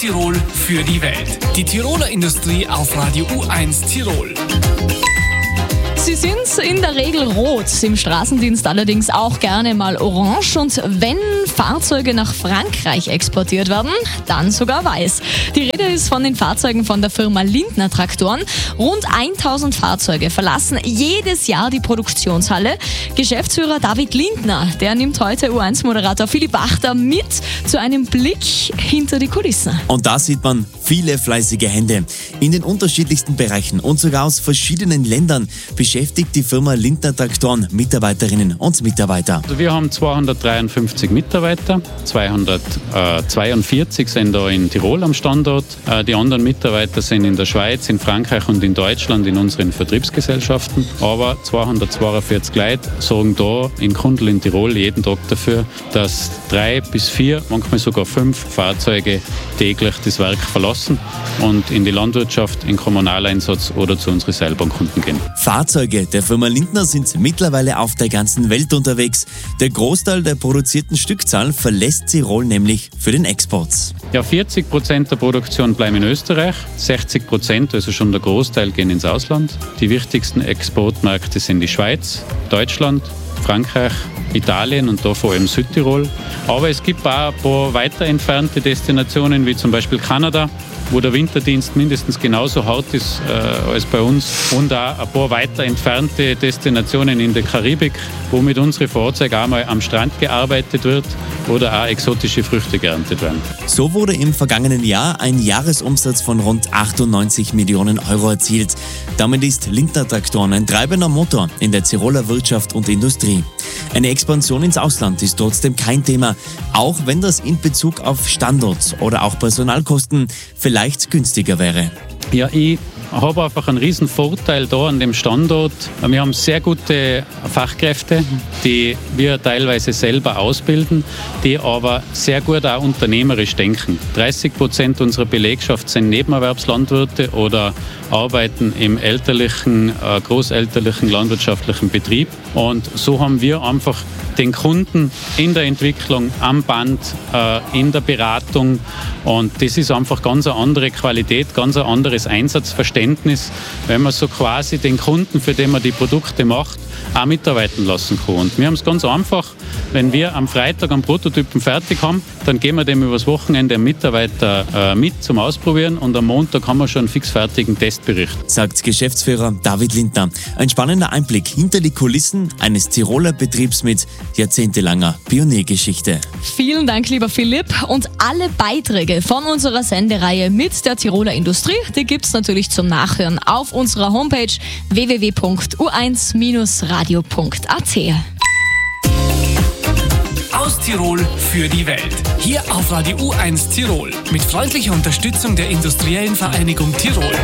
Tirol für die Welt. Die Tiroler Industrie auf Radio U1 Tirol. Sie sind in der Regel rot, im Straßendienst allerdings auch gerne mal orange und wenn Fahrzeuge nach Frankreich exportiert werden, dann sogar weiß. Die Rede ist von den Fahrzeugen von der Firma Lindner Traktoren. Rund 1000 Fahrzeuge verlassen jedes Jahr die Produktionshalle. Geschäftsführer David Lindner, der nimmt heute U1-Moderator Philipp Achter mit zu einem Blick hinter die Kulissen. Und da sieht man viele fleißige Hände in den unterschiedlichsten Bereichen und sogar aus verschiedenen Ländern beschäftigt die Firma Lindner Traktoren Mitarbeiterinnen und Mitarbeiter. Also wir haben 253 Mitarbeiter, 242 sind da in Tirol am Standort. Die anderen Mitarbeiter sind in der Schweiz, in Frankreich und in Deutschland in unseren Vertriebsgesellschaften. Aber 242 Leute sorgen da in Kundl in Tirol jeden Tag dafür, dass 3 bis 4, manchmal sogar 5 Fahrzeuge täglich das Werk verlassen und in die Landwirtschaft, in Kommunaleinsatz oder zu unseren Seilbahnkunden gehen. Fahrzeuge der Firma Lindner sind mittlerweile auf der ganzen Welt unterwegs. Der Großteil der produzierten Stückzahl verlässt Tirol nämlich für den Export. Ja, 40% der Produktion bleiben in Österreich, 60%, also schon der Großteil, gehen ins Ausland. Die wichtigsten Exportmärkte sind die Schweiz, Deutschland, Frankreich, Italien und da vor allem Südtirol. Aber es gibt auch ein paar weiter entfernte Destinationen, wie zum Beispiel Kanada, wo der Winterdienst mindestens genauso hart ist als bei uns. Und auch ein paar weiter entfernte Destinationen in der Karibik, wo mit unseren Fahrzeugen auch mal am Strand gearbeitet wird oder auch exotische Früchte geerntet werden. So wurde im vergangenen Jahr ein Jahresumsatz von rund 98 Millionen Euro erzielt. Damit ist Lindner Traktoren ein treibender Motor in der Tiroler Wirtschaft und Industrie. Eine Expansion ins Ausland ist trotzdem kein Thema, auch wenn das in Bezug auf Standort oder auch Personalkosten vielleicht günstiger wäre. Ja, ich habe einfach einen riesen Vorteil da an dem Standort. Wir haben sehr gute Fachkräfte, die wir teilweise selber ausbilden, die aber sehr gut auch unternehmerisch denken. 30% unserer Belegschaft sind Nebenerwerbslandwirte oder arbeiten im elterlichen, großelterlichen landwirtschaftlichen Betrieb. Und so haben wir einfach den Kunden in der Entwicklung, am Band, in der Beratung. Und das ist einfach ganz eine andere Qualität, ganz ein anderes Einsatzverständnis, wenn man so quasi den Kunden, für den man die Produkte macht, auch mitarbeiten lassen kann. Und wir haben es ganz einfach, wenn wir am Freitag einen Prototypen fertig haben, dann geben wir dem übers Wochenende einen Mitarbeiter mit zum Ausprobieren und am Montag haben wir schon einen fixfertigen Testbericht. Sagt Geschäftsführer David Lindner. Ein spannender Einblick hinter die Kulissen eines Tiroler Betriebs mit jahrzehntelanger Pioniergeschichte. Vielen Dank, lieber Philipp. Und alle Beiträge von unserer Sendereihe mit der Tiroler Industrie, die gibt's natürlich zum Nachhören auf unserer Homepage www.u1-radio.at. Aus Tirol für die Welt. Hier auf Radio U1 Tirol. Mit freundlicher Unterstützung der Industriellen Vereinigung Tirol.